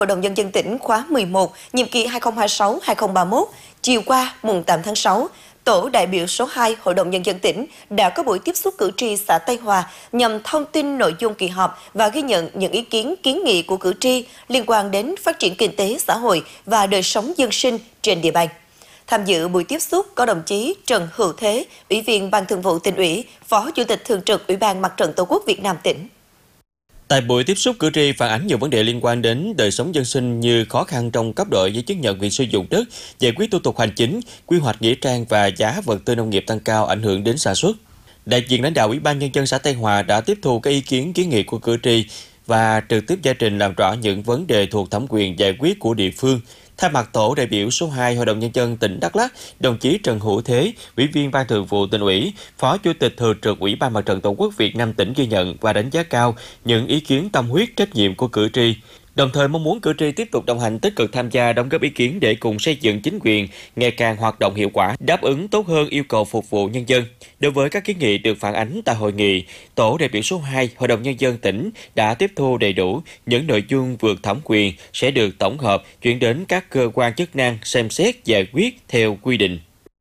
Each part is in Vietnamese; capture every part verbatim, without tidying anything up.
Hội đồng Nhân dân tỉnh khóa mười một, nhiệm kỳ hai nghìn không trăm hai mươi sáu đến hai nghìn không trăm ba mươi mốt, chiều qua, mùng tám tháng sáu, Tổ đại biểu số hai Hội đồng Nhân dân tỉnh đã có buổi tiếp xúc cử tri xã Tây Hòa nhằm thông tin nội dung kỳ họp và ghi nhận những ý kiến kiến nghị của cử tri liên quan đến phát triển kinh tế xã hội và đời sống dân sinh trên địa bàn. Tham dự buổi tiếp xúc có đồng chí Trần Hữu Thế, Ủy viên Ban Thường vụ Tỉnh ủy, Phó Chủ tịch Thường trực Ủy ban Mặt trận Tổ quốc Việt Nam tỉnh. Tại buổi tiếp xúc, cử tri phản ánh nhiều vấn đề liên quan đến đời sống dân sinh như khó khăn trong cấp đổi giấy chứng nhận quyền sử dụng đất, giải quyết thủ tục hành chính, quy hoạch nghĩa trang và giá vật tư nông nghiệp tăng cao ảnh hưởng đến sản xuất. Đại diện lãnh đạo Ủy ban Nhân dân xã Tây Hòa đã tiếp thu các ý kiến kiến nghị của cử tri và trực tiếp giải trình làm rõ những vấn đề thuộc thẩm quyền giải quyết của địa phương. Thay mặt tổ đại biểu số hai Hội đồng Nhân dân tỉnh Đắk Lắk, đồng chí Trần Hữu Thế, Ủy viên Ban Thường vụ Tỉnh ủy, Phó Chủ tịch Thường trực Ủy ban Mặt trận Tổ quốc Việt Nam tỉnh ghi nhận và đánh giá cao những ý kiến tâm huyết trách nhiệm của cử tri. Đồng thời mong muốn cử tri tiếp tục đồng hành tích cực tham gia đóng góp ý kiến để cùng xây dựng chính quyền ngày càng hoạt động hiệu quả, đáp ứng tốt hơn yêu cầu phục vụ nhân dân. Đối với các kiến nghị được phản ánh tại hội nghị, tổ đại biểu số hai Hội đồng Nhân dân tỉnh đã tiếp thu đầy đủ những nội dung vượt thẩm quyền sẽ được tổng hợp chuyển đến các cơ quan chức năng xem xét giải quyết theo quy định.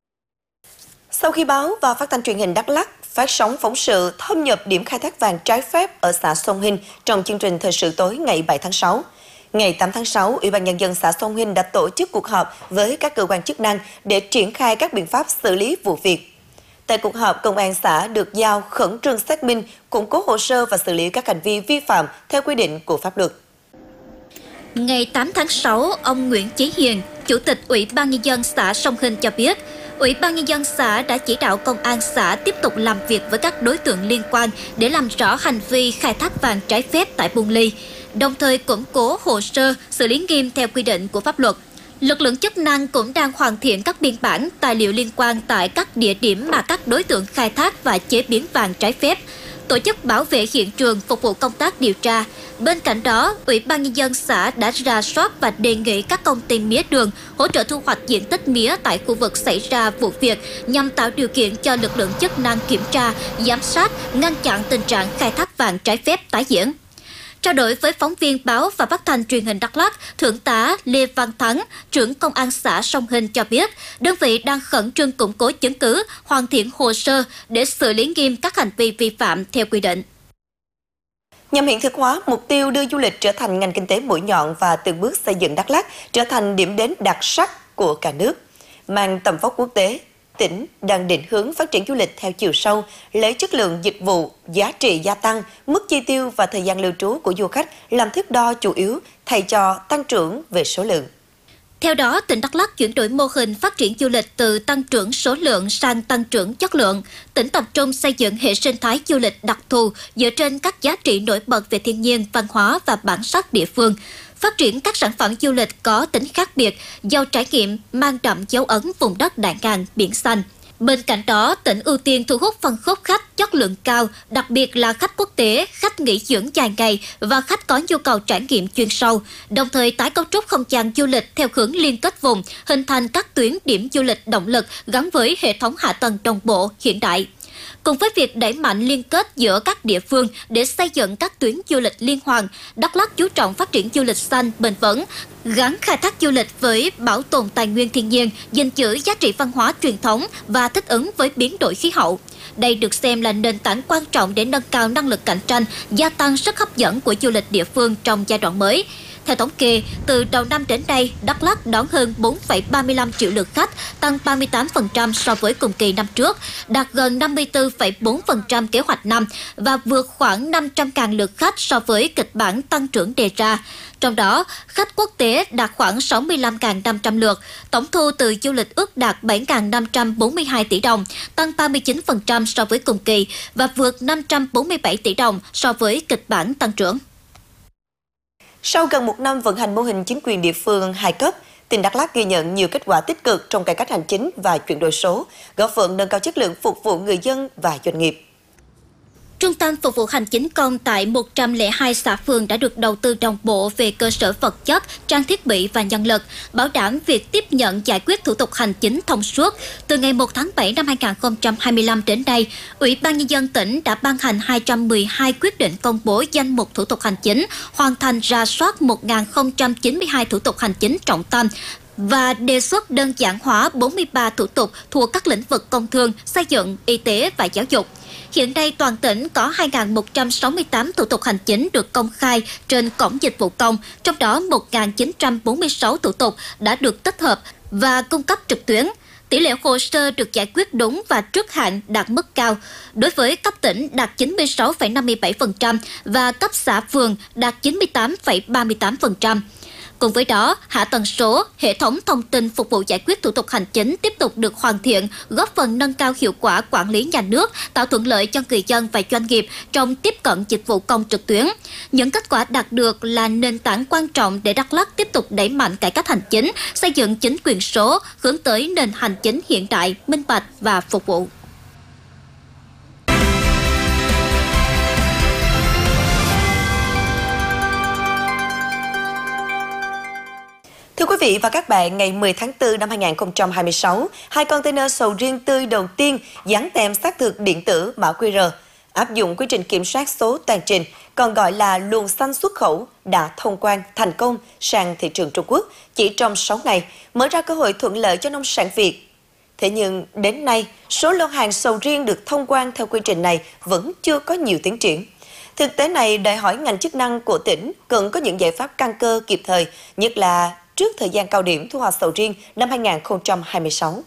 Sau khi báo và phát thanh truyền hình Đắk Lắk phát sóng phóng sự thâm nhập điểm khai thác vàng trái phép ở xã Sông Hinh trong chương trình thời sự tối ngày bảy tháng sáu. Ngày tám tháng sáu, Ủy ban Nhân dân xã Sông Hinh đã tổ chức cuộc họp với các cơ quan chức năng để triển khai các biện pháp xử lý vụ việc. Tại cuộc họp, Công an xã được giao khẩn trương xác minh, củng cố hồ sơ và xử lý các hành vi vi phạm theo quy định của pháp luật. Ngày tám tháng sáu, ông Nguyễn Chí Hiền, Chủ tịch Ủy ban Nhân dân xã Sông Hinh cho biết, Ủy ban Nhân dân xã đã chỉ đạo Công an xã tiếp tục làm việc với các đối tượng liên quan để làm rõ hành vi khai thác vàng trái phép tại Buôn Ly, đồng thời củng cố hồ sơ, xử lý nghiêm theo quy định của pháp luật. Lực lượng chức năng cũng đang hoàn thiện các biên bản, tài liệu liên quan tại các địa điểm mà các đối tượng khai thác và chế biến vàng trái phép, tổ chức bảo vệ hiện trường phục vụ công tác điều tra. Bên cạnh đó, Ủy ban Nhân dân xã đã rà soát và đề nghị các công ty mía đường hỗ trợ thu hoạch diện tích mía tại khu vực xảy ra vụ việc nhằm tạo điều kiện cho lực lượng chức năng kiểm tra, giám sát, ngăn chặn tình trạng khai thác vàng trái phép tái diễn. Trao đổi với phóng viên báo và phát thanh truyền hình Đắk Lắk, Thượng tá Lê Văn Thắng, trưởng Công an xã Sông Hinh cho biết, đơn vị đang khẩn trương củng cố chứng cứ, hoàn thiện hồ sơ để xử lý nghiêm các hành vi vi phạm theo quy định. Nhằm hiện thực hóa mục tiêu đưa du lịch trở thành ngành kinh tế mũi nhọn và từng bước xây dựng Đắk Lắk trở thành điểm đến đặc sắc của cả nước, mang tầm vóc quốc tế, tỉnh đang định hướng phát triển du lịch theo chiều sâu, lấy chất lượng dịch vụ, giá trị gia tăng, mức chi tiêu và thời gian lưu trú của du khách làm thước đo chủ yếu thay cho tăng trưởng về số lượng. Theo đó, tỉnh Đắk Lắk chuyển đổi mô hình phát triển du lịch từ tăng trưởng số lượng sang tăng trưởng chất lượng. Tỉnh tập trung xây dựng hệ sinh thái du lịch đặc thù dựa trên các giá trị nổi bật về thiên nhiên, văn hóa và bản sắc địa phương. Phát triển các sản phẩm du lịch có tính khác biệt, giàu trải nghiệm, mang đậm dấu ấn vùng đất đại ngàn, biển xanh. Bên cạnh đó, tỉnh ưu tiên thu hút phân khúc khách chất lượng cao, đặc biệt là khách quốc tế, khách nghỉ dưỡng dài ngày và khách có nhu cầu trải nghiệm chuyên sâu, đồng thời tái cấu trúc không gian du lịch theo hướng liên kết vùng, hình thành các tuyến điểm du lịch động lực gắn với hệ thống hạ tầng đồng bộ, hiện đại. Cùng với việc đẩy mạnh liên kết giữa các địa phương để xây dựng các tuyến du lịch liên hoàn, Đắk Lắk chú trọng phát triển du lịch xanh bền vững, gắn khai thác du lịch với bảo tồn tài nguyên thiên nhiên, gìn giữ giá trị văn hóa truyền thống và thích ứng với biến đổi khí hậu. Đây được xem là nền tảng quan trọng để nâng cao năng lực cạnh tranh, gia tăng sức hấp dẫn của du lịch địa phương trong giai đoạn mới. Theo thống kê, từ đầu năm đến nay, Đắk Lắk đón hơn bốn phẩy ba mươi lăm triệu lượt khách, tăng ba mươi tám phần trăm so với cùng kỳ năm trước, đạt gần năm mươi tư phẩy bốn phần trăm kế hoạch năm và vượt khoảng năm trăm nghìn lượt khách so với kịch bản tăng trưởng đề ra. Trong đó, khách quốc tế đạt khoảng sáu mươi lăm nghìn năm trăm lượt, tổng thu từ du lịch ước đạt bảy nghìn năm trăm bốn mươi hai tỷ đồng, tăng ba mươi chín phần trăm so với cùng kỳ và vượt năm trăm bốn mươi bảy tỷ đồng so với kịch bản tăng trưởng. Sau gần một năm vận hành mô hình chính quyền địa phương hai cấp, tỉnh Đắk Lắk ghi nhận nhiều kết quả tích cực trong cải cách hành chính và chuyển đổi số, góp phần nâng cao chất lượng phục vụ người dân và doanh nghiệp. Trung tâm phục vụ hành chính công tại một trăm lẻ hai xã phường đã được đầu tư đồng bộ về cơ sở vật chất, trang thiết bị và nhân lực, bảo đảm việc tiếp nhận giải quyết thủ tục hành chính thông suốt. Từ ngày một tháng bảy năm hai nghìn không trăm hai mươi lăm đến nay, Ủy ban Nhân dân tỉnh đã ban hành hai trăm mười hai quyết định công bố danh mục thủ tục hành chính, hoàn thành rà soát một nghìn không trăm chín mươi hai thủ tục hành chính trọng tâm, và đề xuất đơn giản hóa bốn mươi ba thủ tục thuộc các lĩnh vực công thương, xây dựng, y tế và giáo dục. Hiện nay, toàn tỉnh có hai nghìn một trăm sáu mươi tám thủ tục hành chính được công khai trên Cổng Dịch vụ Công, trong đó một nghìn chín trăm bốn mươi sáu thủ tục đã được tích hợp và cung cấp trực tuyến. Tỷ lệ hồ sơ được giải quyết đúng và trước hạn đạt mức cao. Đối với cấp tỉnh đạt chín mươi sáu phẩy năm mươi bảy phần trăm và cấp xã phường đạt chín mươi tám phẩy ba mươi tám phần trăm. Cùng với đó, hạ tầng số, hệ thống thông tin phục vụ giải quyết thủ tục hành chính tiếp tục được hoàn thiện, góp phần nâng cao hiệu quả quản lý nhà nước, tạo thuận lợi cho người dân và doanh nghiệp trong tiếp cận dịch vụ công trực tuyến. Những kết quả đạt được là nền tảng quan trọng để Đắk Lắk tiếp tục đẩy mạnh cải cách hành chính, xây dựng chính quyền số, hướng tới nền hành chính hiện đại, minh bạch và phục vụ. Thưa quý vị và các bạn, ngày mười tháng tư năm hai nghìn không trăm hai mươi sáu, hai container sầu riêng tươi đầu tiên dán tem xác thực điện tử mã quy rờ, áp dụng quy trình kiểm soát số toàn trình, còn gọi là luồng xanh xuất khẩu, đã thông quan thành công sang thị trường Trung Quốc chỉ trong sáu ngày, mở ra cơ hội thuận lợi cho nông sản Việt. Thế nhưng đến nay, số lô hàng sầu riêng được thông quan theo quy trình này vẫn chưa có nhiều tiến triển. Thực tế này đòi hỏi ngành chức năng của tỉnh cần có những giải pháp căn cơ kịp thời, nhất là trước thời gian cao điểm thu hoạch sầu riêng năm hai nghìn không trăm hai mươi sáu.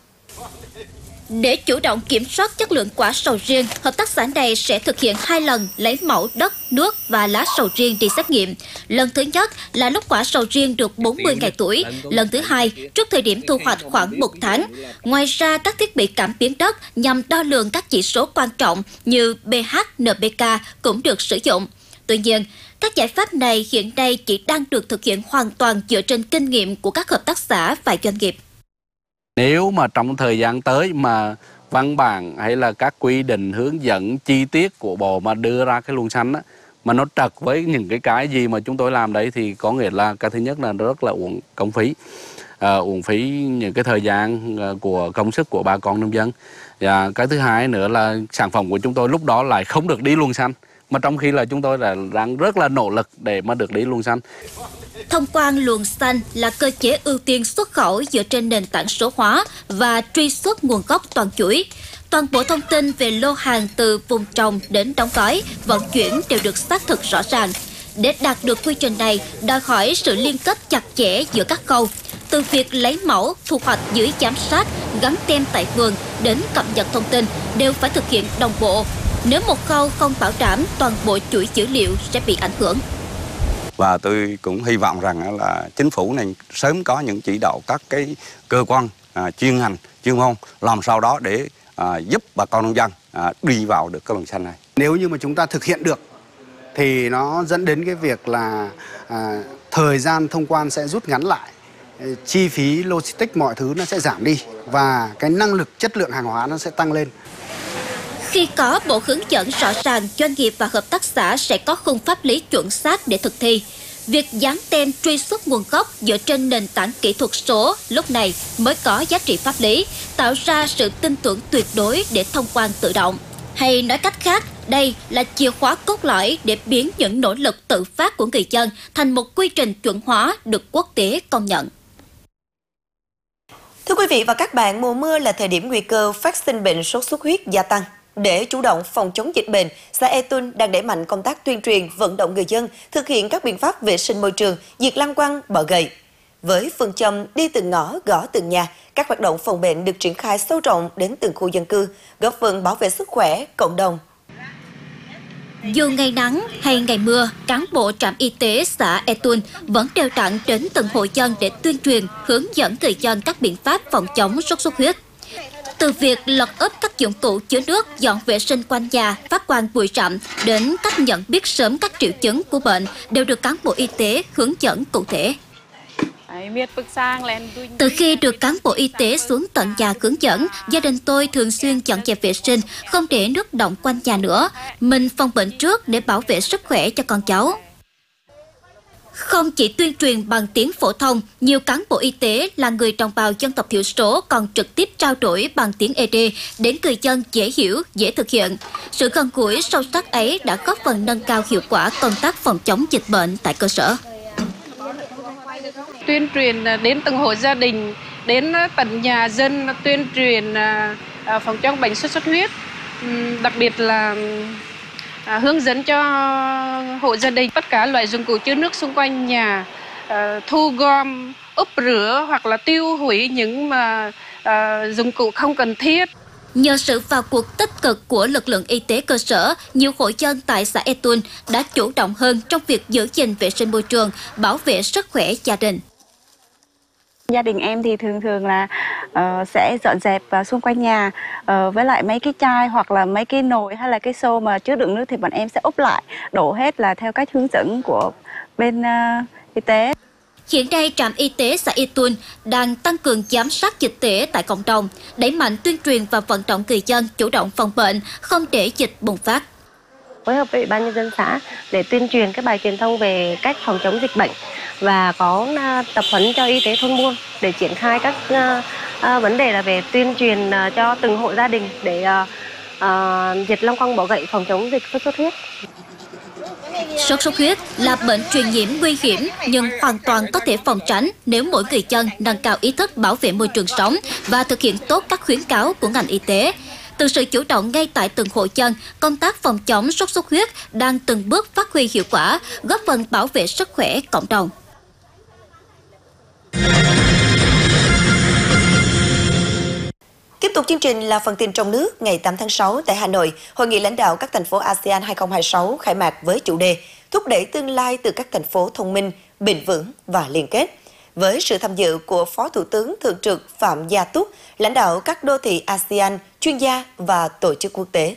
Để chủ động kiểm soát chất lượng quả sầu riêng, hợp tác xã này sẽ thực hiện hai lần lấy mẫu đất, nước và lá sầu riêng đi xét nghiệm. Lần thứ nhất là lúc quả sầu riêng được bốn mươi ngày tuổi, lần thứ hai trước thời điểm thu hoạch khoảng một tháng. Ngoài ra, các thiết bị cảm biến đất nhằm đo lường các chỉ số quan trọng như pH, en pê ca cũng được sử dụng. Tuy nhiên, các giải pháp này hiện nay chỉ đang được thực hiện hoàn toàn dựa trên kinh nghiệm của các hợp tác xã và doanh nghiệp. Nếu mà trong thời gian tới mà văn bản hay là các quy định hướng dẫn chi tiết của Bộ mà đưa ra cái luồng xanh á, mà nó trật với những cái cái gì mà chúng tôi làm đấy thì có nghĩa là cái thứ nhất là rất là uổng công phí, à, uổng phí những cái thời gian của công sức của bà con nông dân. Và cái thứ hai nữa là sản phẩm của chúng tôi lúc đó lại không được đi luồng xanh, mà trong khi là chúng tôi là đang rất là nỗ lực để mà được đi luồng xanh. Thông quan luồng xanh là cơ chế ưu tiên xuất khẩu dựa trên nền tảng số hóa và truy xuất nguồn gốc toàn chuỗi. Toàn bộ thông tin về lô hàng từ vùng trồng đến đóng gói, vận chuyển đều được xác thực rõ ràng. Để đạt được quy trình này, đòi hỏi sự liên kết chặt chẽ giữa các khâu. Từ việc lấy mẫu, thu hoạch dưới giám sát, gắn tem tại vườn đến cập nhật thông tin đều phải thực hiện đồng bộ. Nếu một khâu không bảo đảm, toàn bộ chuỗi dữ liệu sẽ bị ảnh hưởng. Và tôi cũng hy vọng rằng là chính phủ này sớm có những chỉ đạo các cái cơ quan à, chuyên ngành, chuyên môn làm sao đó để à, giúp bà con nông dân à, đi vào được cái luồng xanh này. Nếu như mà chúng ta thực hiện được thì nó dẫn đến cái việc là à, thời gian thông quan sẽ rút ngắn lại, chi phí logistics mọi thứ nó sẽ giảm đi và cái năng lực chất lượng hàng hóa nó sẽ tăng lên. Khi có bộ hướng dẫn rõ ràng, doanh nghiệp và hợp tác xã sẽ có khung pháp lý chuẩn xác để thực thi. Việc dán tem truy xuất nguồn gốc dựa trên nền tảng kỹ thuật số lúc này mới có giá trị pháp lý, tạo ra sự tin tưởng tuyệt đối để thông quan tự động. Hay nói cách khác, đây là chìa khóa cốt lõi để biến những nỗ lực tự phát của người dân thành một quy trình chuẩn hóa được quốc tế công nhận. Thưa quý vị và các bạn, mùa mưa là thời điểm nguy cơ phát sinh bệnh sốt xuất huyết gia tăng. Để chủ động phòng chống dịch bệnh, xã E Tun đang đẩy mạnh công tác tuyên truyền, vận động người dân thực hiện các biện pháp vệ sinh môi trường, diệt lăng quăng, bọ gậy. Với phương châm đi từng ngõ, gõ từng nhà, các hoạt động phòng bệnh được triển khai sâu rộng đến từng khu dân cư, góp phần bảo vệ sức khỏe cộng đồng. Dù ngày nắng hay ngày mưa, cán bộ trạm y tế xã E Tun vẫn đều đặn đến từng hộ dân để tuyên truyền, hướng dẫn người dân các biện pháp phòng chống sốt xuất huyết. Từ việc lật úp các dụng cụ chứa nước, dọn vệ sinh quanh nhà, phát quang bụi rậm, đến cách nhận biết sớm các triệu chứng của bệnh đều được cán bộ y tế hướng dẫn cụ thể. Từ khi được cán bộ y tế xuống tận nhà hướng dẫn, gia đình tôi thường xuyên dọn dẹp vệ sinh, không để nước đọng quanh nhà nữa. Mình phòng bệnh trước để bảo vệ sức khỏe cho con cháu. Không chỉ tuyên truyền bằng tiếng phổ thông, nhiều cán bộ y tế là người đồng bào dân tộc thiểu số còn trực tiếp trao đổi bằng tiếng Ê Đê đến người dân dễ hiểu, dễ thực hiện. Sự gần gũi sâu sắc ấy đã góp phần nâng cao hiệu quả công tác phòng chống dịch bệnh tại cơ sở. Tuyên truyền đến từng hộ gia đình, đến tận nhà dân, tuyên truyền phòng chống bệnh sốt xuất huyết, đặc biệt là À, hướng dẫn cho hộ gia đình tất cả loại dụng cụ chứa nước xung quanh nhà, à, thu gom, úp rửa hoặc là tiêu hủy những mà à, dụng cụ không cần thiết. Nhờ sự vào cuộc tích cực của lực lượng y tế cơ sở, nhiều hộ dân tại xã E Tun đã chủ động hơn trong việc giữ gìn vệ sinh môi trường, bảo vệ sức khỏe gia đình. Gia đình em thì thường thường là uh, sẽ dọn dẹp uh, xung quanh nhà uh, với lại mấy cái chai hoặc là mấy cái nồi hay là cái xô mà chứa đựng nước thì bọn em sẽ úp lại, đổ hết là theo cách hướng dẫn của bên uh, y tế. Hiện nay, trạm y tế xã E Tun đang tăng cường giám sát dịch tễ tại cộng đồng, đẩy mạnh tuyên truyền và vận động người dân chủ động phòng bệnh, không để dịch bùng phát. Phối hợp với Ủy ban nhân dân xã để tuyên truyền các bài truyền thông về cách phòng chống dịch bệnh và có tập huấn cho y tế thôn buôn để triển khai các uh, vấn đề là về tuyên truyền uh, cho từng hộ gia đình để uh, uh, diệt long quăng bọ gậy, phòng chống dịch sốt xuất huyết. Sốt xuất huyết là bệnh truyền nhiễm nguy hiểm nhưng hoàn toàn có thể phòng tránh nếu mỗi người dân nâng cao ý thức bảo vệ môi trường sống và thực hiện tốt các khuyến cáo của ngành y tế. Từ sự chủ động ngay tại từng hộ dân, công tác phòng chống sốt xuất huyết đang từng bước phát huy hiệu quả, góp phần bảo vệ sức khỏe cộng đồng. Tiếp tục chương trình là phần tin trong nước. Ngày tám tháng sáu tại Hà Nội, Hội nghị lãnh đạo các thành phố a sê an hai không hai sáu khai mạc với chủ đề Thúc đẩy tương lai từ các thành phố thông minh, bền vững và liên kết. Với sự tham dự của Phó Thủ tướng Thường trực Phạm Gia Túc, lãnh đạo các đô thị a sê an, chuyên gia và tổ chức quốc tế.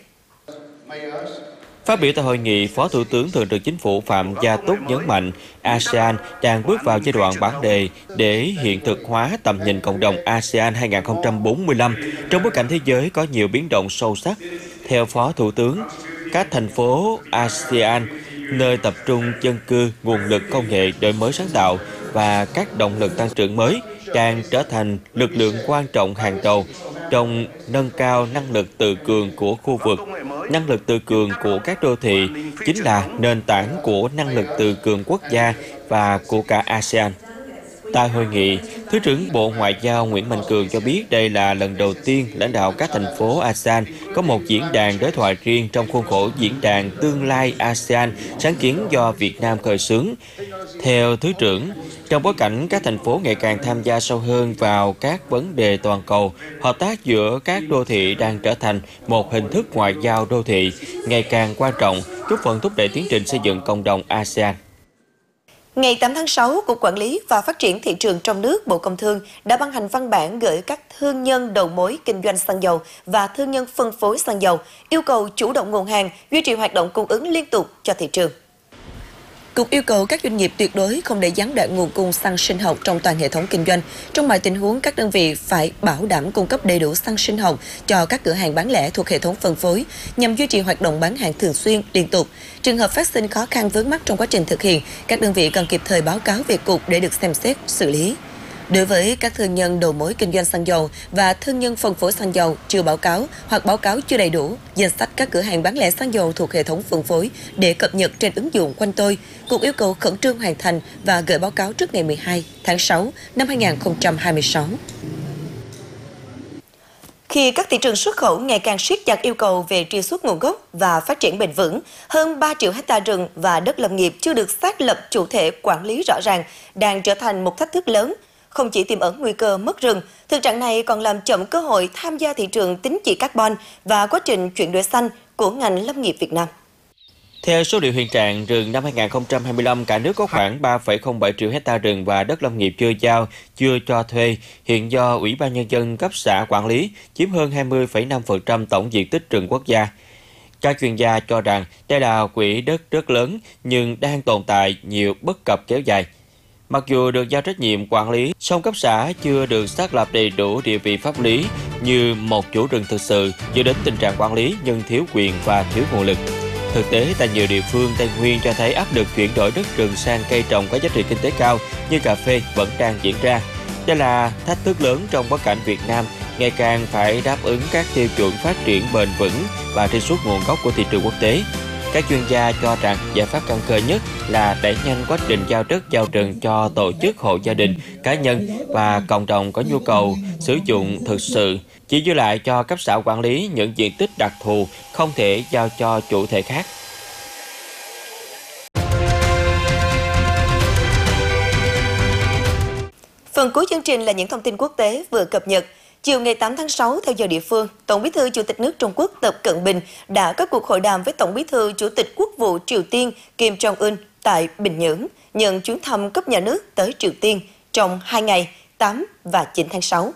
Phát biểu tại hội nghị, Phó Thủ tướng Thường trực Chính phủ Phạm Gia Túc nhấn mạnh a sê an đang bước vào giai đoạn bản đề để hiện thực hóa tầm nhìn cộng đồng a sê an hai không bốn lăm trong bối cảnh thế giới có nhiều biến động sâu sắc. Theo Phó Thủ tướng, các thành phố a sê an, nơi tập trung dân cư, nguồn lực công nghệ, đổi mới sáng tạo và các động lực tăng trưởng mới, đang trở thành lực lượng quan trọng hàng đầu trong nâng cao năng lực tự cường của khu vực. Năng lực tự cường của các đô thị chính là nền tảng của năng lực tự cường quốc gia và của cả a sê an. Tại hội nghị, Thứ trưởng Bộ Ngoại giao Nguyễn Mạnh Cường cho biết đây là lần đầu tiên lãnh đạo các thành phố a sê an có một diễn đàn đối thoại riêng trong khuôn khổ diễn đàn Tương lai a sê an sáng kiến do Việt Nam khởi xướng. Theo Thứ trưởng, trong bối cảnh các thành phố ngày càng tham gia sâu hơn vào các vấn đề toàn cầu, hợp tác giữa các đô thị đang trở thành một hình thức ngoại giao đô thị ngày càng quan trọng, góp phần thúc đẩy tiến trình xây dựng cộng đồng a sê an. Ngày tám tháng sáu, Cục Quản lý và Phát triển Thị trường trong nước Bộ Công Thương đã ban hành văn bản gửi các thương nhân đầu mối kinh doanh xăng dầu và thương nhân phân phối xăng dầu, yêu cầu chủ động nguồn hàng, duy trì hoạt động cung ứng liên tục cho thị trường. Cục yêu cầu các doanh nghiệp tuyệt đối không để gián đoạn nguồn cung xăng sinh học trong toàn hệ thống kinh doanh. Trong mọi tình huống, các đơn vị phải bảo đảm cung cấp đầy đủ xăng sinh học cho các cửa hàng bán lẻ thuộc hệ thống phân phối nhằm duy trì hoạt động bán hàng thường xuyên, liên tục. Trường hợp phát sinh khó khăn vướng mắc trong quá trình thực hiện, các đơn vị cần kịp thời báo cáo về Cục để được xem xét, xử lý. Đối với các thương nhân đầu mối kinh doanh xăng dầu và thương nhân phân phối xăng dầu chưa báo cáo hoặc báo cáo chưa đầy đủ danh sách các cửa hàng bán lẻ xăng dầu thuộc hệ thống phân phối để cập nhật trên ứng dụng Quanh Tôi, Cục yêu cầu khẩn trương hoàn thành và gửi báo cáo trước ngày mười hai tháng sáu năm hai nghìn không trăm hai mươi sáu. Khi các thị trường xuất khẩu ngày càng siết chặt yêu cầu về truy xuất nguồn gốc và phát triển bền vững, hơn ba triệu hectare rừng và đất lâm nghiệp chưa được xác lập chủ thể quản lý rõ ràng đang trở thành một thách thức lớn. Không chỉ tiềm ẩn nguy cơ mất rừng, thực trạng này còn làm chậm cơ hội tham gia thị trường tín chỉ carbon và quá trình chuyển đổi xanh của ngành lâm nghiệp Việt Nam. Theo số liệu hiện trạng, rừng năm hai nghìn không trăm hai mươi lăm, cả nước có khoảng ba phẩy không bảy triệu hectare rừng và đất lâm nghiệp chưa giao, chưa cho thuê, hiện do Ủy ban Nhân dân cấp xã quản lý, chiếm hơn hai mươi phẩy năm phần trăm tổng diện tích rừng quốc gia. Các chuyên gia cho rằng đây là quỹ đất rất lớn nhưng đang tồn tại nhiều bất cập kéo dài. Mặc dù được giao trách nhiệm quản lý, song cấp xã chưa được xác lập đầy đủ địa vị pháp lý như một chủ rừng thực sự, dẫn đến tình trạng quản lý nhưng thiếu quyền và thiếu nguồn lực. Thực tế, tại nhiều địa phương Tây Nguyên cho thấy áp lực chuyển đổi đất rừng sang cây trồng có giá trị kinh tế cao như cà phê vẫn đang diễn ra. Đây là thách thức lớn trong bối cảnh Việt Nam ngày càng phải đáp ứng các tiêu chuẩn phát triển bền vững và truy xuất nguồn gốc của thị trường quốc tế. Các chuyên gia cho rằng giải pháp căn cơ nhất là đẩy nhanh quá trình giao đất giao rừng cho tổ chức, hộ gia đình, cá nhân và cộng đồng có nhu cầu sử dụng thực sự, chỉ giữ lại cho cấp xã quản lý những diện tích đặc thù, không thể giao cho chủ thể khác. Phần cuối chương trình là những thông tin quốc tế vừa cập nhật. Chiều ngày tám tháng sáu theo giờ địa phương, Tổng Bí thư Chủ tịch nước Trung Quốc Tập Cận Bình đã có cuộc hội đàm với Tổng Bí thư Chủ tịch Quốc vụ Triều Tiên Kim Jong-un tại Bình Nhưỡng, nhận chuyến thăm cấp nhà nước tới Triều Tiên trong hai ngày tám và chín tháng sáu.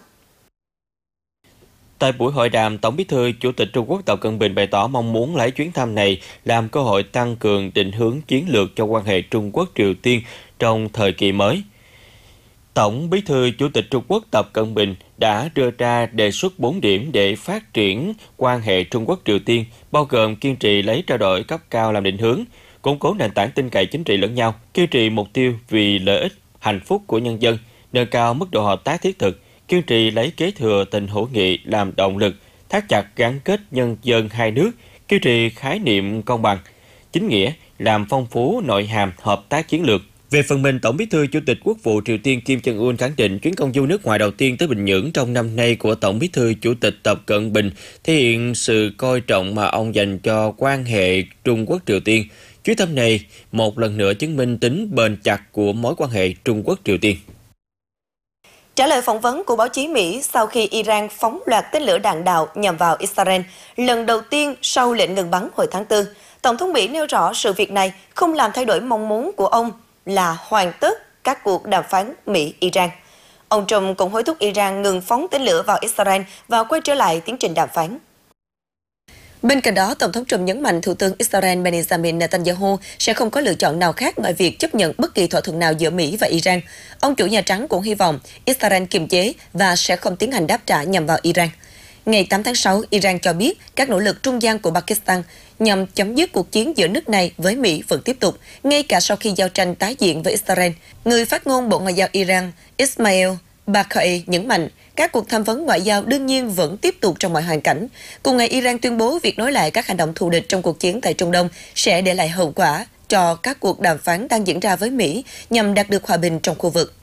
Tại buổi hội đàm, Tổng Bí thư Chủ tịch Trung Quốc Tập Cận Bình bày tỏ mong muốn lấy chuyến thăm này làm cơ hội tăng cường định hướng chiến lược cho quan hệ Trung Quốc-Triều Tiên trong thời kỳ mới. Tổng Bí thư Chủ tịch Trung Quốc Tập Cận Bình đã đưa ra đề xuất bốn điểm để phát triển quan hệ Trung Quốc-Triều Tiên, bao gồm kiên trì lấy trao đổi cấp cao làm định hướng, củng cố nền tảng tin cậy chính trị lẫn nhau, kiên trì mục tiêu vì lợi ích, hạnh phúc của nhân dân, nâng cao mức độ hợp tác thiết thực, kiên trì lấy kế thừa tình hữu nghị làm động lực, thắt chặt gắn kết nhân dân hai nước, kiên trì khái niệm công bằng, chính nghĩa, làm phong phú nội hàm hợp tác chiến lược. Về phần mình, Tổng Bí thư Chủ tịch Quốc vụ Triều Tiên Kim Jong-un khẳng định chuyến công du nước ngoài đầu tiên tới Bình Nhưỡng trong năm nay của Tổng Bí thư Chủ tịch Tập Cận Bình thể hiện sự coi trọng mà ông dành cho quan hệ Trung Quốc-Triều Tiên. Chuyến thăm này một lần nữa chứng minh tính bền chặt của mối quan hệ Trung Quốc-Triều Tiên. Trả lời phỏng vấn của báo chí Mỹ sau khi Iran phóng loạt tên lửa đạn đạo nhằm vào Israel lần đầu tiên sau lệnh ngừng bắn hồi tháng tư, Tổng thống Mỹ nêu rõ sự việc này không làm thay đổi mong muốn của ông là hoàn tất các cuộc đàm phán Mỹ-Iran. Ông Trump cũng hối thúc Iran ngừng phóng tên lửa vào Israel và quay trở lại tiến trình đàm phán. Bên cạnh đó, Tổng thống Trump nhấn mạnh Thủ tướng Israel Benjamin Netanyahu sẽ không có lựa chọn nào khác ngoài việc chấp nhận bất kỳ thỏa thuận nào giữa Mỹ và Iran. Ông chủ Nhà Trắng cũng hy vọng Israel kiềm chế và sẽ không tiến hành đáp trả nhằm vào Iran. Ngày tám tháng sáu, Iran cho biết các nỗ lực trung gian của Pakistan nhằm chấm dứt cuộc chiến giữa nước này với Mỹ vẫn tiếp tục, ngay cả sau khi giao tranh tái diễn với Israel. Người phát ngôn Bộ Ngoại giao Iran Ismail Baqai nhấn mạnh các cuộc tham vấn ngoại giao đương nhiên vẫn tiếp tục trong mọi hoàn cảnh. Cùng ngày, Iran tuyên bố việc nối lại các hành động thù địch trong cuộc chiến tại Trung Đông sẽ để lại hậu quả cho các cuộc đàm phán đang diễn ra với Mỹ nhằm đạt được hòa bình trong khu vực.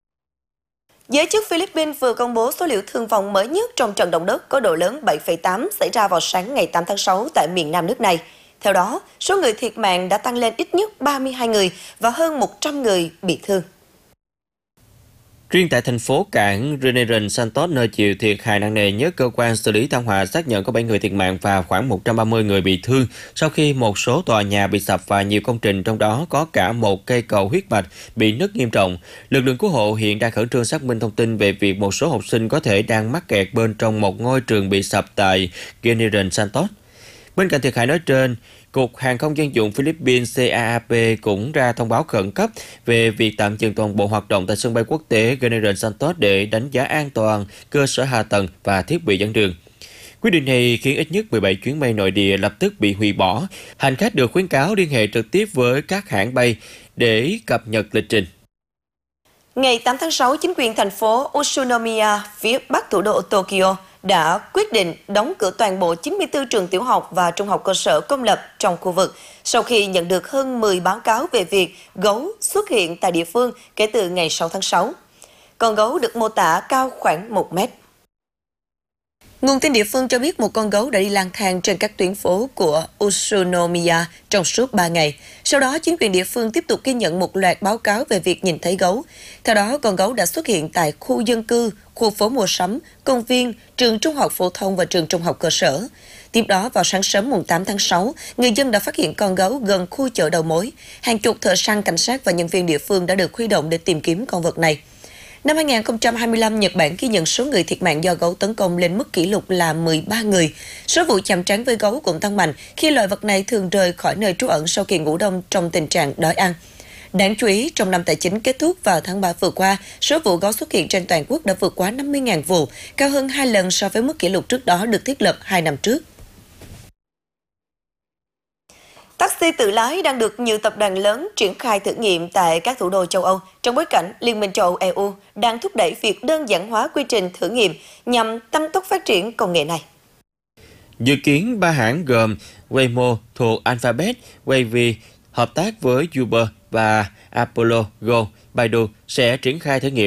Giới chức Philippines vừa công bố số liệu thương vong mới nhất trong trận động đất có độ lớn bảy phẩy tám xảy ra vào sáng ngày tám tháng sáu tại miền nam nước này. Theo đó, số người thiệt mạng đã tăng lên ít nhất ba mươi hai người và hơn một trăm người bị thương. Riêng tại thành phố cảng General Santos, nơi chịu thiệt hại nặng nề nhất, cơ quan xử lý thảm họa xác nhận có bảy người thiệt mạng và khoảng một trăm ba mươi người bị thương sau khi một số tòa nhà bị sập và nhiều công trình, trong đó có cả một cây cầu huyết mạch bị nứt nghiêm trọng. Lực lượng cứu hộ hiện đang khẩn trương xác minh thông tin về việc một số học sinh có thể đang mắc kẹt bên trong một ngôi trường bị sập tại General Santos. Bên cạnh thiệt hại nói trên, Cục Hàng không Dân dụng Philippines C A A P cũng ra thông báo khẩn cấp về việc tạm dừng toàn bộ hoạt động tại sân bay quốc tế General Santos để đánh giá an toàn cơ sở hạ tầng và thiết bị dẫn đường. Quyết định này khiến ít nhất mười bảy chuyến bay nội địa lập tức bị hủy bỏ. Hành khách được khuyến cáo liên hệ trực tiếp với các hãng bay để cập nhật lịch trình. Ngày tám tháng sáu, chính quyền thành phố Utsunomiya, phía bắc thủ đô Tokyo, đã quyết định đóng cửa toàn bộ chín mươi tư trường tiểu học và trung học cơ sở công lập trong khu vực sau khi nhận được hơn mười báo cáo về việc gấu xuất hiện tại địa phương kể từ ngày sáu tháng sáu. Con gấu được mô tả cao khoảng một mét. Nguồn tin địa phương cho biết một con gấu đã đi lang thang trên các tuyến phố của Utsunomiya trong suốt ba ngày. Sau đó, chính quyền địa phương tiếp tục ghi nhận một loạt báo cáo về việc nhìn thấy gấu. Theo đó, con gấu đã xuất hiện tại khu dân cư, khu phố mua sắm, công viên, trường trung học phổ thông và trường trung học cơ sở. Tiếp đó, vào sáng sớm mùng tám tháng sáu, người dân đã phát hiện con gấu gần khu chợ đầu mối. Hàng chục thợ săn, cảnh sát và nhân viên địa phương đã được huy động để tìm kiếm con vật này. Năm hai nghìn không trăm hai mươi lăm, Nhật Bản ghi nhận số người thiệt mạng do gấu tấn công lên mức kỷ lục là mười ba người. Số vụ chạm trán với gấu cũng tăng mạnh khi loài vật này thường rời khỏi nơi trú ẩn sau kỳ ngủ đông trong tình trạng đói ăn. Đáng chú ý, trong năm tài chính kết thúc vào tháng ba vừa qua, số vụ gói xuất hiện trên toàn quốc đã vượt quá năm mươi nghìn vụ, cao hơn hai lần so với mức kỷ lục trước đó được thiết lập hai năm trước. Taxi tự lái đang được nhiều tập đoàn lớn triển khai thử nghiệm tại các thủ đô châu Âu, trong bối cảnh Liên minh châu Âu E U đang thúc đẩy việc đơn giản hóa quy trình thử nghiệm nhằm tăng tốc phát triển công nghệ này. Dự kiến ba hãng gồm Waymo thuộc Alphabet, Wavy hợp tác với Uber và Apollo Go, Baidu sẽ triển khai thử nghiệm